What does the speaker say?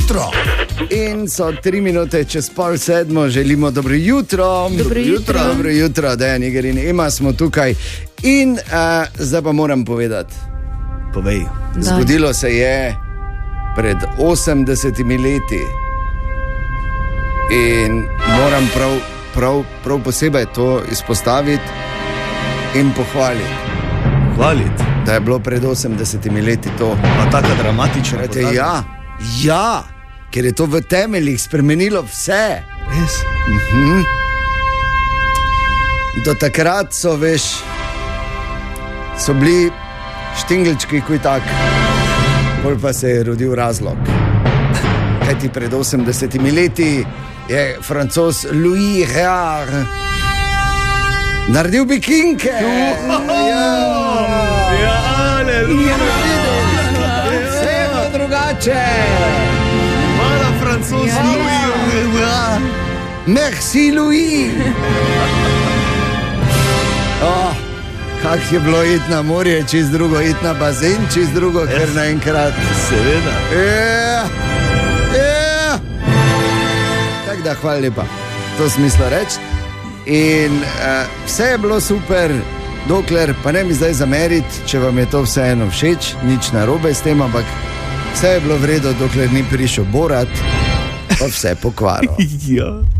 jutro. In so 3 minute čez 6:30, želimo dobro jutro. Dobro jutro, Dejan, Igor in Ema smo tukaj. In zdaj pa moram povedati. Povej. Zgodilo se je pred 80 leti. In moram prav posebej to izpostaviti in pohvaliti. Da je bilo pred 80 leti to. Pa taka dramatična. Ja, ker je to v temeljih spremenilo vse. Res? Do takrat so bili štingelčki kuj tak, pol pa se je rodil razlog. Kajti pred 80 leti je Francoz Louis Réard naredil bikinke. Vse je bilo drugače. Hvala, Francoz Louis. Merci, Louis. Kak je bilo iti na morje, čist drugo, iti na bazen, čist drugo, ker naenkrat. Seveda. Tako da, hvala lepa, to smislo reči. In vse je bilo super, dokler, pa ne mi zdaj zameriti, če vam je to vseeno všeč, nič narobe s tem, ampak vse je bilo v redu, dokler ni prišel Borat, pa vse pokvaril. Ja.